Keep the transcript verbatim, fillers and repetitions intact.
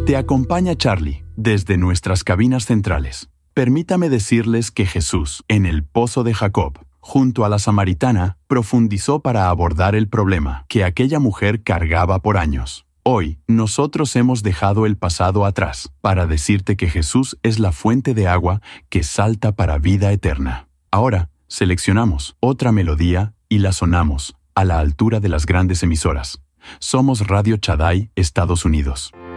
Te acompaña Charlie, desde nuestras cabinas centrales. Permítame decirles que Jesús, en el pozo de Jacob, junto a la samaritana, profundizó para abordar el problema que aquella mujer cargaba por años. Hoy, nosotros hemos dejado el pasado atrás para decirte que Jesús es la fuente de agua que salta para vida eterna. Ahora, seleccionamos otra melodía y la sonamos a la altura de las grandes emisoras. Somos Radio Shaddai, Estados Unidos.